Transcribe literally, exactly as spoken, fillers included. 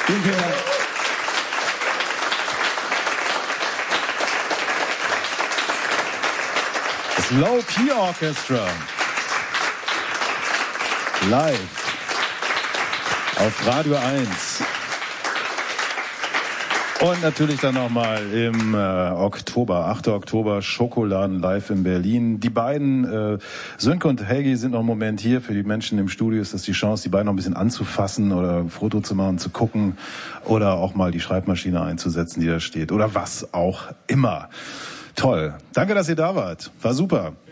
Vielen, vielen Dank. Das Low P Orchestra. Live. Auf Radio eins. Und natürlich dann nochmal im äh, Oktober, achter Oktober, Schokoladen live in Berlin. Die beiden, äh, Sönke und Helgi, sind noch einen Moment hier. Für die Menschen im Studio ist das die Chance, die beiden noch ein bisschen anzufassen oder ein Foto zu machen, zu gucken oder auch mal die Schreibmaschine einzusetzen, die da steht. Oder was auch immer. Toll. Danke, dass ihr da wart. War super.